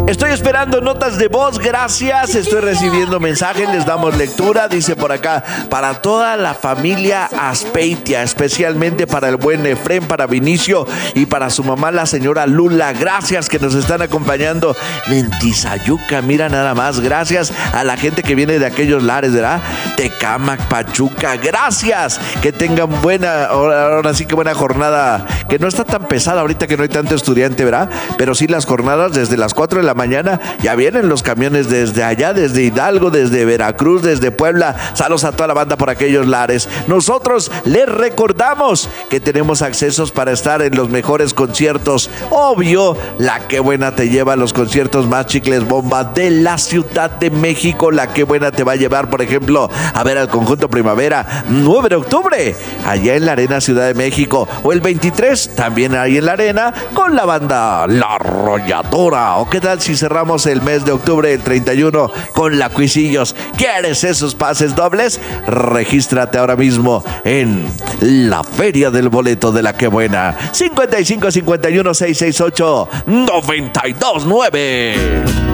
Estoy esperando notas de voz, gracias. Estoy recibiendo mensajes, les damos lectura. Dice por acá, para toda la familia Aspeitia, especialmente para el buen Efrén, para Vinicio y para su mamá, la señora Lula. Gracias que nos están acompañando en Tizayuca. Mira nada más, gracias a la gente que viene de aquellos lares, ¿verdad? Tecámac, Pachuca, gracias. Que tengan ahora sí que buena jornada, que no está tan pesada ahorita que no hay tanto estudiante, ¿verdad? Pero sí las jornadas desde las 4 de la mañana, ya vienen los camiones desde allá, desde Hidalgo, desde Veracruz, desde Puebla. Saludos a toda la banda por aquellos lares. Nosotros les recordamos que tenemos accesos para estar en los mejores conciertos. Obvio, La Qué Buena te lleva a los conciertos más chicles bomba de la Ciudad de México. La Qué Buena te va a llevar, por ejemplo, a ver al Conjunto Primavera 9 de octubre, allá en la Arena Ciudad de México. O el 23, también ahí en la Arena, con la banda La Arrolladora. ¿O qué tal si cerramos el mes de octubre, el 31, con la Cuisillos? ¿Quieres esos pases dobles? Regístrate ahora mismo en la Feria del Boleto de La Qué Buena. 55 51 668 929.